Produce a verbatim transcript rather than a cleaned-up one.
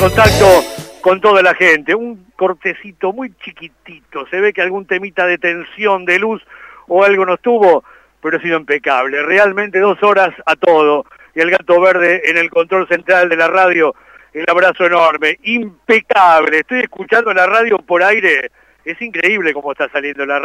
contacto con toda la gente. Un cortecito muy chiquitito. Se ve que algún temita de tensión, de luz o algo no estuvo, pero ha sido impecable. Realmente dos horas a todo. Y el Gato Verde en el control central de la radio, el abrazo enorme. Impecable. Estoy escuchando la radio por aire. Es increíble cómo está saliendo la radio.